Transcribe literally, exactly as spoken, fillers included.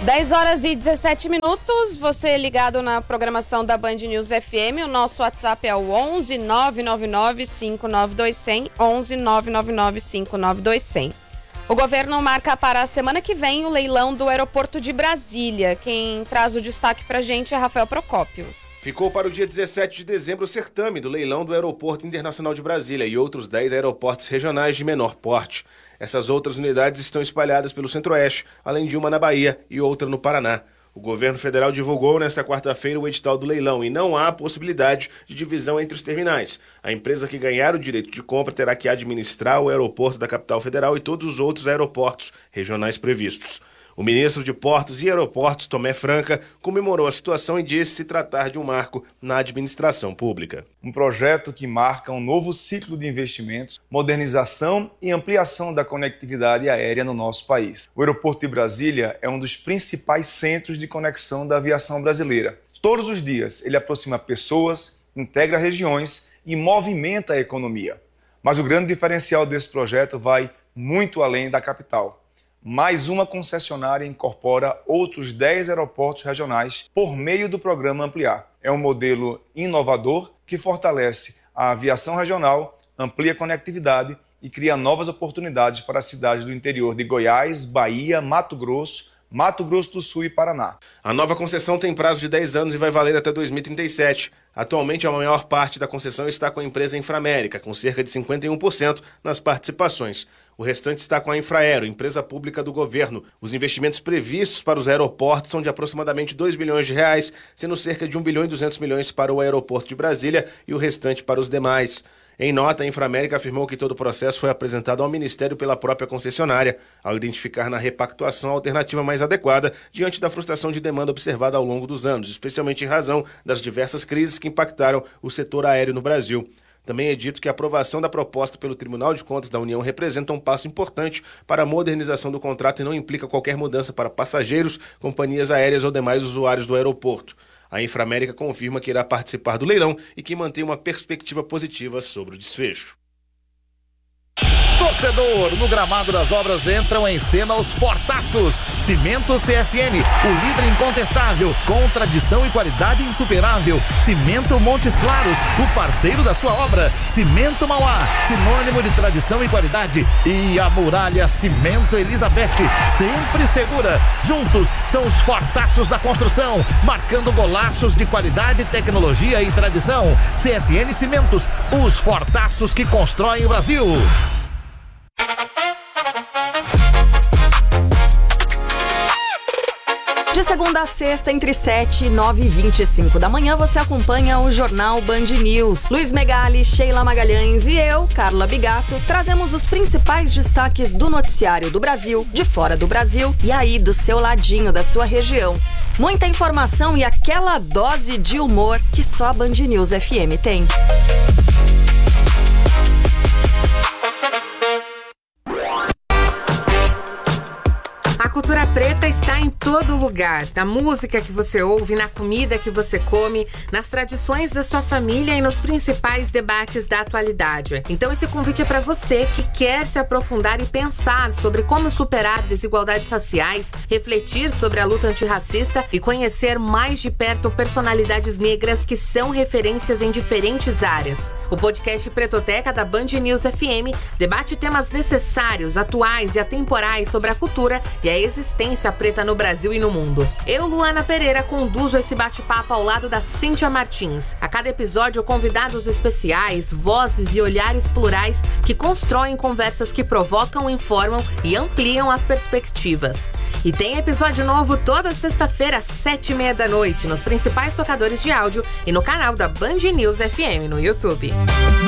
dez horas e dezessete minutos, você ligado na programação da Band News F M, o nosso WhatsApp é o onze nove nove nove cinco nove dois zero zero, onze nove nove nove cinco nove dois zero zero. O governo marca para a semana que vem o leilão do aeroporto de Brasília. Quem traz o destaque pra gente é Rafael Procópio. Ficou para o dia dezessete de dezembro o certame do leilão do Aeroporto Internacional de Brasília e outros dez aeroportos regionais de menor porte. Essas outras unidades estão espalhadas pelo Centro-Oeste, além de uma na Bahia e outra no Paraná. O governo federal divulgou nesta quarta-feira o edital do leilão e não há possibilidade de divisão entre os terminais. A empresa que ganhar o direito de compra terá que administrar o aeroporto da capital federal e todos os outros aeroportos regionais previstos. O ministro de Portos e Aeroportos, Tomé Franca, comemorou a situação e disse se tratar de um marco na administração pública. Um projeto que marca um novo ciclo de investimentos, modernização e ampliação da conectividade aérea no nosso país. O aeroporto de Brasília é um dos principais centros de conexão da aviação brasileira. Todos os dias ele aproxima pessoas, integra regiões e movimenta a economia. Mas o grande diferencial desse projeto vai muito além da capital. Mais uma concessionária incorpora outros dez aeroportos regionais por meio do programa Ampliar. É um modelo inovador que fortalece a aviação regional, amplia a conectividade e cria novas oportunidades para as cidades do interior de Goiás, Bahia, Mato Grosso, Mato Grosso do Sul e Paraná. A nova concessão tem prazo de dez anos e vai valer até dois mil e trinta e sete. Atualmente, a maior parte da concessão está com a empresa Inframérica, com cerca de cinquenta e um por cento nas participações. O restante está com a Infraero, empresa pública do governo. Os investimentos previstos para os aeroportos são de aproximadamente dois bilhões de reais, sendo cerca de um bilhão e duzentos milhões para o aeroporto de Brasília e o restante para os demais. Em nota, a Inframérica afirmou que todo o processo foi apresentado ao Ministério pela própria concessionária, ao identificar na repactuação a alternativa mais adequada diante da frustração de demanda observada ao longo dos anos, especialmente em razão das diversas crises que impactaram o setor aéreo no Brasil. Também é dito que a aprovação da proposta pelo Tribunal de Contas da União representa um passo importante para a modernização do contrato e não implica qualquer mudança para passageiros, companhias aéreas ou demais usuários do aeroporto. A Inframérica confirma que irá participar do leilão e que mantém uma perspectiva positiva sobre o desfecho. Torcedor, no gramado das obras entram em cena os fortaços. Cimento C S N, o líder incontestável, com tradição e qualidade insuperável. Cimento Montes Claros, o parceiro da sua obra. Cimento Mauá, sinônimo de tradição e qualidade. E a Muralha Cimento Elizabeth, sempre segura. Juntos são os fortaços da construção, marcando golaços de qualidade, tecnologia e tradição. C S N Cimentos, os fortaços que constroem o Brasil. De segunda a sexta, entre sete e nove e vinte e cinco da manhã, você acompanha o Jornal Band News. Luiz Megali, Sheila Magalhães e eu, Carla Bigato, trazemos os principais destaques do noticiário do Brasil, de fora do Brasil e aí do seu ladinho, da sua região. Muita informação e aquela dose de humor que só a Band News F M tem. A cultura preta está em todo lugar, na música que você ouve, na comida que você come, nas tradições da sua família e nos principais debates da atualidade. Então esse convite é para você que quer se aprofundar e pensar sobre como superar desigualdades raciais, refletir sobre a luta antirracista e conhecer mais de perto personalidades negras que são referências em diferentes áreas. O podcast Pretoteca da Band News F M debate temas necessários, atuais e atemporais sobre a cultura e a existência preta no Brasil e no mundo. Eu, Luana Pereira, conduzo esse bate-papo ao lado da Cíntia Martins. A cada episódio, convidados especiais, vozes e olhares plurais que constroem conversas que provocam, informam e ampliam as perspectivas. E tem episódio novo toda sexta-feira, às sete e meia da noite, nos principais tocadores de áudio e no canal da Band News F M no YouTube.